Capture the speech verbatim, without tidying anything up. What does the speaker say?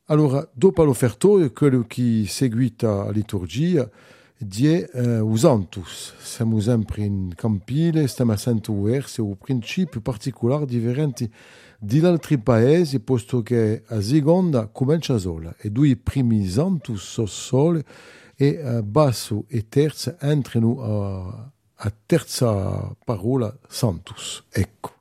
Allora, dopo l'offertorio, quello che seguita la liturgia, die eh, usantus. Siamo sempre in campile, stiamo sentendo versi o principi particolari differenti di altri paesi, posto che a seconda comincia sola. E due primi santus sono sole e uh, basso e terza entrano a, a terza parola santus. Ecco.